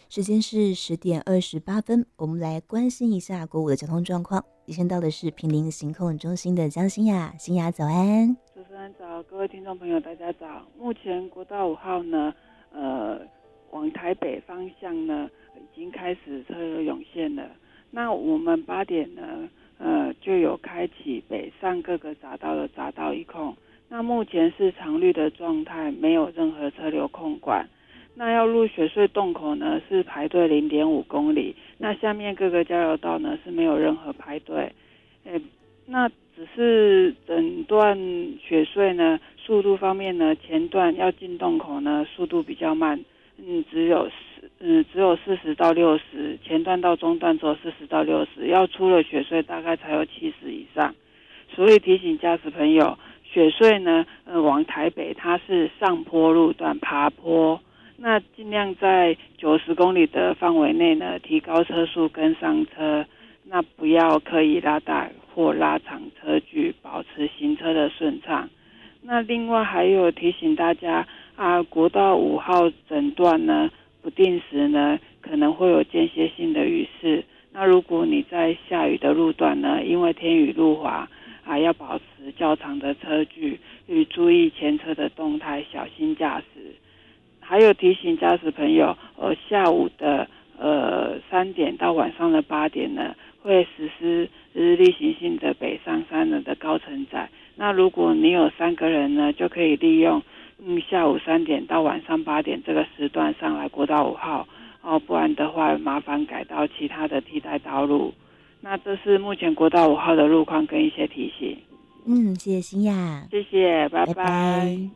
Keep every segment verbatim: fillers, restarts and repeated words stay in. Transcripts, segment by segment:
时间是十点二十八分，我们来关心一下国五的交通状况。连线到的是坪林行控中心的江欣雅，欣雅早安。 主持人早，各位听众朋友大家早。目前国道五号呢，呃，往台北方向呢，已经开始车流涌现了。那我们八点呢，呃，就有开启北上各个匝道的匝道一控。那目前是常绿的状态，没有任何车流控管。那要入雪隧洞口呢，是排队零点五公里。那下面各个交流道呢，是没有任何排队。诶，那只是整段雪隧呢，速度方面呢，前段要进洞口呢，速度比较慢，嗯，只有四，嗯，只有四十到六十，前段到中段只有四十到六十，要出了雪隧大概才有七十以上。所以提醒驾驶朋友，雪隧呢，呃，往台北它是上坡路段爬坡。那尽量在九十公里的范围内呢，提高车速跟上车，那不要刻意拉大或拉长车距，保持行车的顺畅。那另外还有提醒大家啊，国道五号整段呢，不定时呢可能会有间歇性的雨势。那如果你在下雨的路段呢，因为天雨路滑啊，要保持较长的车距，与注意前车的动态，小心驾驶。还有提醒驾驶朋友，呃，下午的呃三点到晚上的八点呢，会实施日例行性的北上三人的高承载。那如果你有三个人呢，就可以利用嗯下午三点到晚上八点这个时段上来国道五号哦，不然的话麻烦改到其他的替代道路。那这是目前国道五号的路况跟一些提醒。 嗯，谢谢欣雅， 谢谢，拜拜拜。 拜。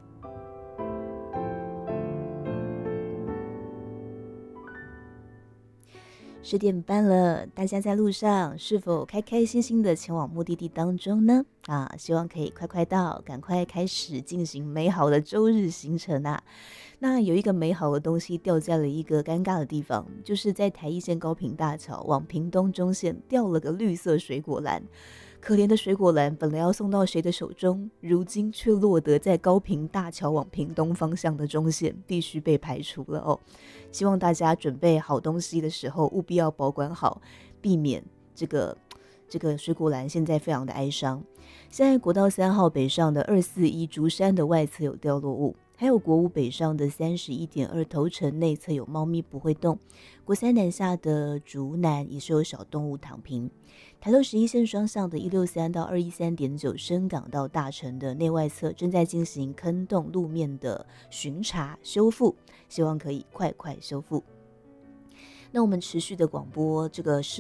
十点半了，大家在路上是否开开心心的前往目的地当中呢？啊，希望可以快快到，赶快开始进行美好的周日行程啊！那有一个美好的东西掉在了一个尴尬的地方，就是在台一线高屏大桥往屏东中线掉了个绿色水果篮。可怜的水果篮本来要送到谁的手中，如今却落得在高屏大桥往屏东方向的中线，必须被排除了哦。希望大家准备好东西的时候，务必要保管好，避免这个这个水果篮现在非常的哀伤。现在国道三号北上的二四一竹山的外侧有掉落物，还有国五北上的三十一点二头城内侧有猫咪不会动，国三南下的竹南也是有小动物躺平。台六十一线双向的一六三到二一三点九深港到大城的内外侧正在进行坑洞路面的巡查修复，希望可以快快修复。那我们持续的广播这个是